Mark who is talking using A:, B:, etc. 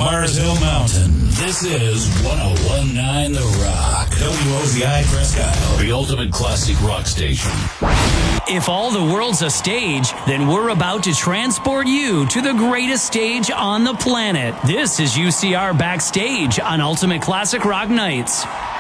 A: Mars Hill Mountain. This is 101.9 The Rock. WOZI Prescott, the ultimate classic rock station.
B: If all the world's a stage, then we're about to transport you to the greatest stage on the planet. This is UCR Backstage on Ultimate Classic Rock Nights.